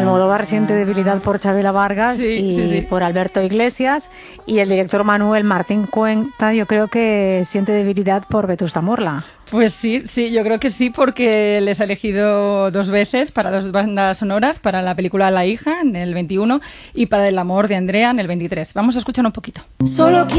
Almodóvar siente debilidad por Chabela Vargas y por Alberto Iglesias, y el director Manuel Martín Cuenta yo creo que siente debilidad por Vetusta Morla. Pues sí, yo creo que sí, porque les ha elegido 2 veces para 2 bandas sonoras, para la película La hija en el 21 y para El amor de Andrea en el 23. Vamos a escuchar un poquito. Solo